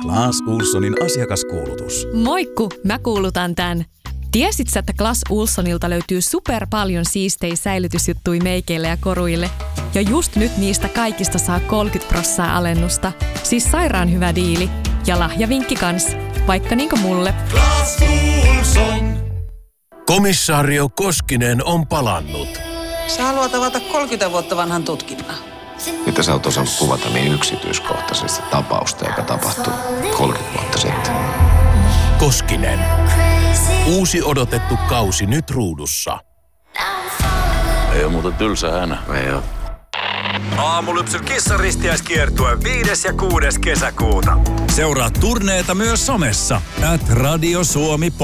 Clas Ohlsonin asiakaskuulutus. Moikku, mä kuulutan tän. Tiesit sä, että Clas Ohlsonilta löytyy super paljon siistejä säilytysjuttui meikeille ja koruille? Ja just nyt niistä kaikista saa 30% alennusta. Siis sairaan hyvä diili. Ja lahjavinkki kans. Vaikka niinku mulle. Clas Ohlson. Komissaario Koskinen on palannut. Sä haluat avata 30 vuotta vanhan tutkinnan. Mitä sä oot osannut kuvata niin yksityiskohtaisesti tapausta, joka tapahtui 30 vuotta sitten? Koskinen. Uusi odotettu kausi nyt ruudussa. Ei oo muuten tylsä hänä. Ei oo. Aamulypsyn kissaristiäiskiertue 5. ja 6. kesäkuuta. Seuraa turneeta myös somessa @Radio Suomi